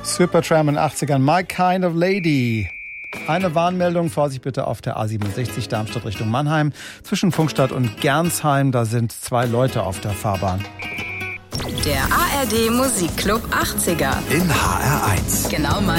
Supertramp in den 80ern, My Kind of Lady. Eine Warnmeldung, Vorsicht bitte auf der A67 Darmstadt Richtung Mannheim. Zwischen Pfungstadt und Gernsheim, da sind 2 Leute auf der Fahrbahn. Der ARD Musikclub 80er. In HR1. Genau